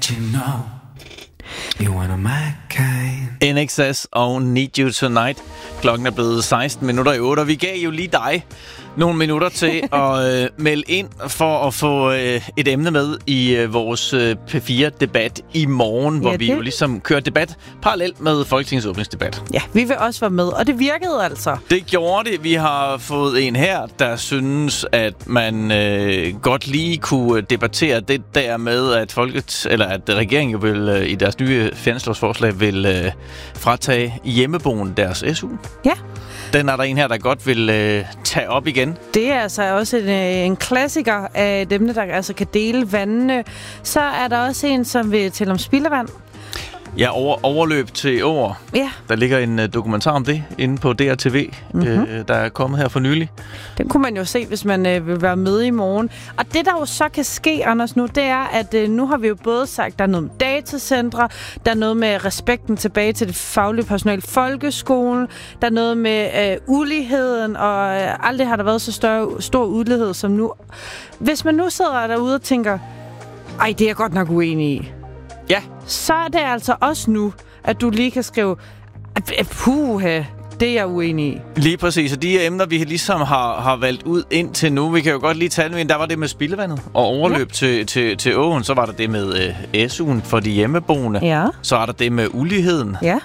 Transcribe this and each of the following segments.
you know you're one of my kind. NXS og Need You Tonight. Klokken er blevet 16 minutter i 8, og vi gav jo lige dig nogle minutter til at melde ind for at få et emne med i vores P4-debat i morgen, hvor vi jo ligesom kører debat parallelt med Folketingets åbningsdebat. Ja, vi vil også være med, og det virkede altså. Det gjorde det. Vi har fået en her, der synes, at man godt lige kunne debattere det der med, at at regeringen jo vil i deres nye finanslovsforslag vil fratage hjemmeboende deres SU. Ja. Den er der en her, der godt vil tage op igen. Det er altså også en klassiker af dem, der altså kan dele vandene. Så er der også en, som vil tale om spildevand. Ja, overløb til åer. Ja. Der ligger en dokumentar om det inde på DRTV, der er kommet her for nylig. Den kunne man jo se, hvis man vil være med i morgen. Og det, der jo så kan ske, Anders, nu, det er, at nu har vi jo både sagt, der er noget med datacentre, der er noget med respekten tilbage til det faglige personale i folkeskolen, der er noget med uligheden, og aldrig har der været så stor ulighed som nu. Hvis man nu sidder derude og tænker, ej, det er jeg godt nok uenig i. Ja. Så er det altså også nu, at du lige kan skrive, puha, det er jeg uenig i. Lige præcis, og de her emner, vi ligesom har valgt ud indtil nu, vi kan jo godt lige tage dem. Der var det med spildevandet og overløb til åen, så var der det med SU'en for de hjemmeboende. Ja. Så er der det med uligheden. Ja.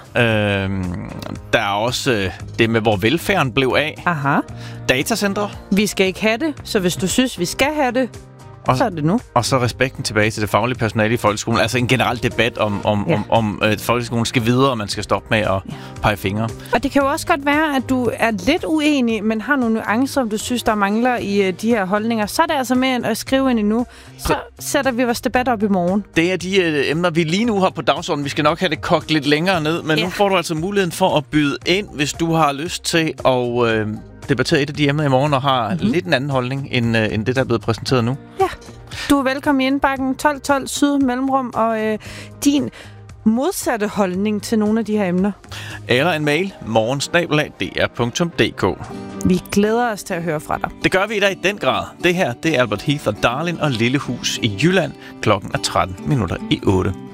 Der er også det med, hvor velfærden blev af. Aha. Datacentre. Vi skal ikke have det, så hvis du synes, vi skal have det, så er det nu. Og så respekten tilbage til det faglige personale i folkeskolen. Altså en generel debat om folkeskolen skal videre, og man skal stoppe med at pege fingre. Og det kan jo også godt være, at du er lidt uenig, men har nogle nuancer, om du synes, der mangler i de her holdninger. Så er det altså med at skrive ind endnu. Så sætter vi vores debat op i morgen. Det er de emner, vi lige nu har på dagsordenen. Vi skal nok have det kogt lidt længere ned, men nu får du altså muligheden for at byde ind, hvis du har lyst til at debattere et af de emner i morgen, og har lidt en anden holdning, end det, der er blevet præsenteret nu. Ja. Du er velkommen i indbakken 1212 Syd Mellemrum, og din modsatte holdning til nogle af de her emner. Eller en mail, morgen@dr.dk. Vi glæder os til at høre fra dig. Det gør vi i dag i den grad. Det her, det er Albert Heath og Darlin og Lille Hus i Jylland. Klokken er 13 minutter i 8.